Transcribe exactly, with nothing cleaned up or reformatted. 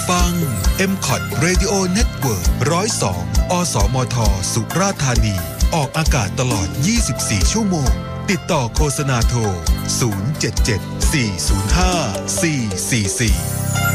ฟัง เอ็ม คอ ที Radio Network หนึ่งศูนย์สอง อสมท สุราษฎร์ธานี ออกอากาศตลอด ยี่สิบสี่ ชั่วโมง ติดต่อโฆษณาโทร ศูนย์ เจ็ด เจ็ด สี่ ศูนย์ ห้า สี่ สี่ สี่